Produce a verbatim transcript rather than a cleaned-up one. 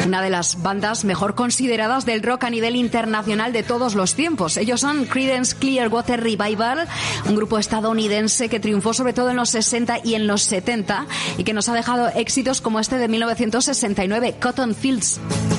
una de las bandas mejor consideradas del rock a nivel internacional de todos los tiempos. Ellos son Creedence Clearwater Revival, un grupo estadounidense que triunfó sobre todo en los sesenta y en los setenta y que nos ha dejado éxitos como este de mil novecientos sesenta y nueve, Cotton Fields.